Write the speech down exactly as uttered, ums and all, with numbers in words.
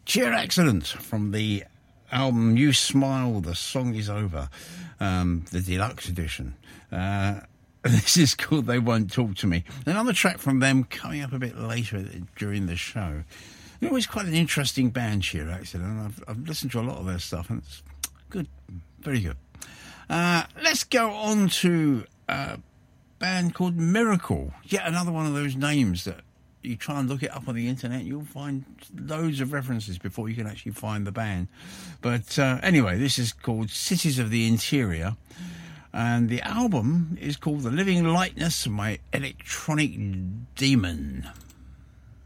Sheer Accident from the album You Smile, The Song Is Over, um, the deluxe edition. Uh, this is called They Won't Talk to Me. Another track from them coming up a bit later during the show. They're always quite an interesting band, Sheer Accident. I've, I've listened to a lot of their stuff, and it's good, very good. Uh, let's go on to a band called Miracle. Yet another one of those names that you try and look it up on the internet, you'll find loads of references before you can actually find the band. But uh, anyway, this is called Cities of the Interior, and the album is called The Living Lightness of My Electronic Demon.